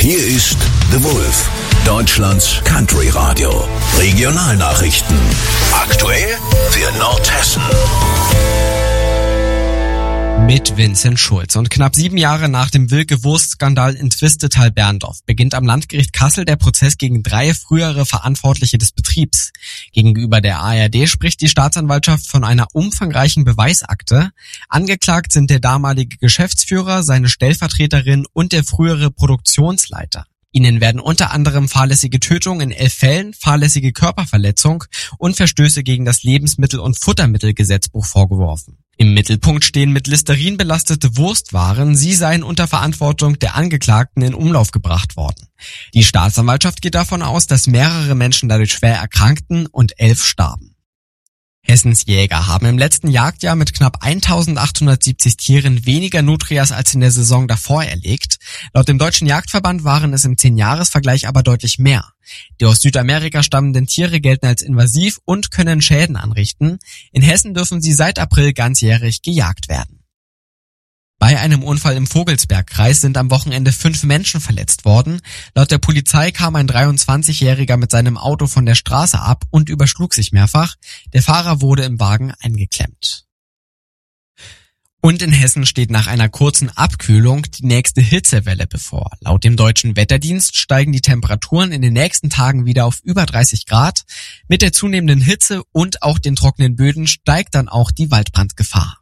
Hier ist The Wolf, Deutschlands Country Radio. Regionalnachrichten. Aktuell für Nordhessen. Mit Vincent Schulz. Und knapp 7 Jahre nach dem Wilke-Wurst-Skandal in Twistetal-Berndorf beginnt am Landgericht Kassel der Prozess gegen 3 frühere Verantwortliche des Betriebs. Gegenüber der ARD spricht die Staatsanwaltschaft von einer umfangreichen Beweisakte. Angeklagt sind der damalige Geschäftsführer, seine Stellvertreterin und der frühere Produktionsleiter. Ihnen werden unter anderem fahrlässige Tötung in 11 Fällen, fahrlässige Körperverletzung und Verstöße gegen das Lebensmittel- und Futtermittelgesetzbuch vorgeworfen. Im Mittelpunkt stehen mit Listerin belastete Wurstwaren. Sie seien unter Verantwortung der Angeklagten in Umlauf gebracht worden. Die Staatsanwaltschaft geht davon aus, dass mehrere Menschen dadurch schwer erkrankten und 11 starben. Hessens Jäger haben im letzten Jagdjahr mit knapp 1870 Tieren weniger Nutrias als in der Saison davor erlegt. Laut dem Deutschen Jagdverband waren es im 10-Jahres-Vergleich aber deutlich mehr. Die aus Südamerika stammenden Tiere gelten als invasiv und können Schäden anrichten. In Hessen dürfen sie seit April ganzjährig gejagt werden. Bei einem Unfall im Vogelsbergkreis sind am Wochenende 5 Menschen verletzt worden. Laut der Polizei kam ein 23-Jähriger mit seinem Auto von der Straße ab und überschlug sich mehrfach. Der Fahrer wurde im Wagen eingeklemmt. Und in Hessen steht nach einer kurzen Abkühlung die nächste Hitzewelle bevor. Laut dem Deutschen Wetterdienst steigen die Temperaturen in den nächsten Tagen wieder auf über 30 Grad. Mit der zunehmenden Hitze und auch den trockenen Böden steigt dann auch die Waldbrandgefahr.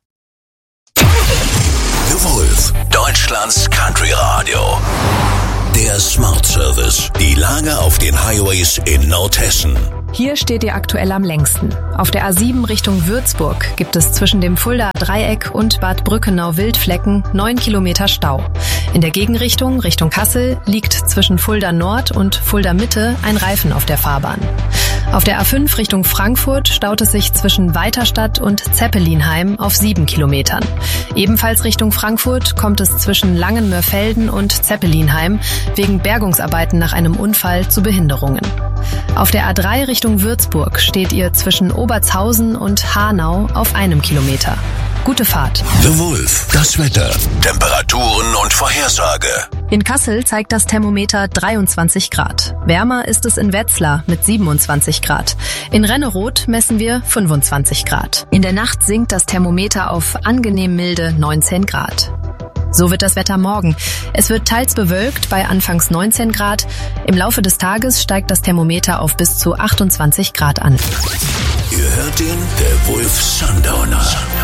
The Wolf, Deutschlands Country Radio. Der Smart Service. Die Lage auf den Highways in Nordhessen. Hier steht ihr aktuell am längsten. Auf der A7 Richtung Würzburg gibt es zwischen dem Fuldaer Dreieck und Bad Brückenau-Wildflecken 9 Kilometer Stau. In der Gegenrichtung Richtung Kassel liegt zwischen Fulda Nord und Fulda Mitte ein Reifen auf der Fahrbahn. Auf der A5 Richtung Frankfurt staut es sich zwischen Weiterstadt und Zeppelinheim auf 7 Kilometern. Ebenfalls Richtung Frankfurt kommt es zwischen Langenmörfelden und Zeppelinheim wegen Bergungsarbeiten nach einem Unfall zu Behinderungen. Auf der A3 Richtung Würzburg steht ihr zwischen Obertshausen und Hanau auf 1 Kilometer. Gute Fahrt. The Wolf, das Wetter, Temperaturen und Vorhersage. In Kassel zeigt das Thermometer 23 Grad. Wärmer ist es in Wetzlar mit 27 Grad. In Renneroth messen wir 25 Grad. In der Nacht sinkt das Thermometer auf angenehm milde 19 Grad. So wird das Wetter morgen. Es wird teils bewölkt bei anfangs 19 Grad. Im Laufe des Tages steigt das Thermometer auf bis zu 28 Grad an. Ihr hört ihn, der Wolf Sundowner.